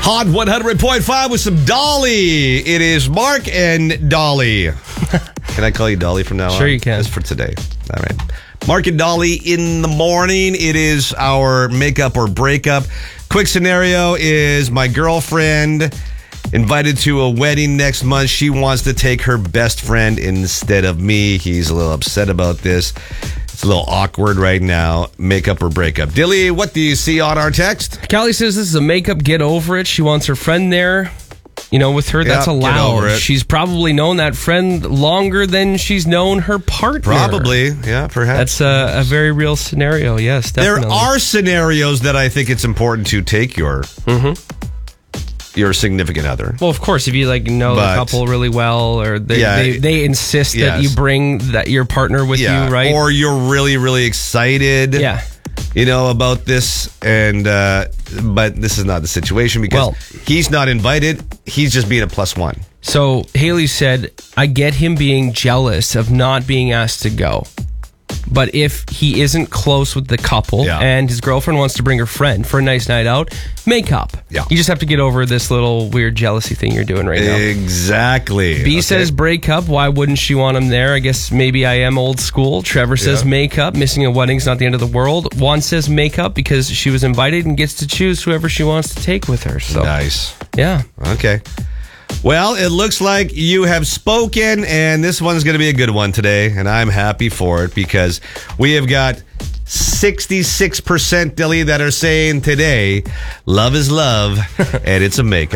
Hot 100.5 with some Dolly. It is Mark and Dolly. Can I call you Dolly from now on? Sure you can. Just for today. All right. Mark and Dolly in the morning. It is our makeup or breakup. Quick scenario is my girlfriend invited to a wedding next month. She wants to take her best friend instead of me. He's a little upset about this. It's a little awkward right now. Makeup or breakup. Dilly, what do you see on our text? Callie says this is a makeup. Get over it. She wants her friend there. You know, with her, that's Yep, get allowed. over it. She's probably known that friend longer than she's known her partner. Probably. Yeah, perhaps. That's a very real scenario. Yes, definitely. There are scenarios that I think it's important to take your significant other. Well, of course, if you know the couple really well, or they insist that you bring your partner with you, right? Or you're really, really excited. Yeah. About this, and but this is not the situation because he's not invited. He's just being a plus one. So Haley said, I get him being jealous of not being asked to go. But if he isn't close with the couple and his girlfriend wants to bring her friend for a nice night out, make up. Yeah. You just have to get over this little weird jealousy thing you're doing right now. Exactly. B says break up. Why wouldn't she want him there? I guess maybe I am old school. Trevor says make up. Missing a wedding's not the end of the world. Juan says make up because she was invited and gets to choose whoever she wants to take with her. So nice. Yeah. Okay. Well, it looks like you have spoken, and this one's going to be a good one today, and I'm happy for it because we have got 66% Dilly that are saying today, love is love, and it's a makeup.